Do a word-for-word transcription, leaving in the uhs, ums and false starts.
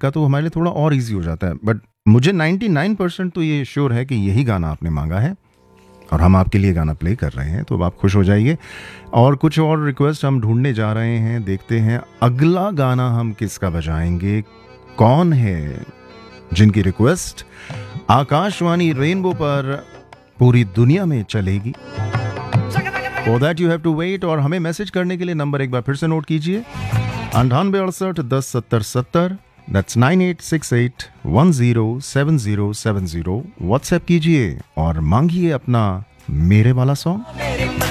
का तो हमारे लिए थोड़ा और इजी हो जाता है, बट मुझे निन्यानवे परसेंट तो ये श्योर है कि यही गाना आपने मांगा है और हम आपके लिए गाना प्ले कर रहे हैं, तो अब आप खुश हो जाइए। और कुछ और रिक्वेस्ट हम ढूंढने जा रहे हैं, देखते हैं अगला गाना हम किसका बजाएंगे, कौन है जिनकी रिक्वेस्ट आकाशवाणी रेनबो पर पूरी दुनिया में चलेगी। For that you have to wait। और हमें मैसेज करने के लिए नंबर एक बार फिर से नोट कीजिए, अंठानवे अड़सठ दस सत्तर सत्तर, that's nine eight six eight one zero seven zero seven zero. WhatsApp कीजिए और मांगिए अपना मेरे वाला सॉन्ग।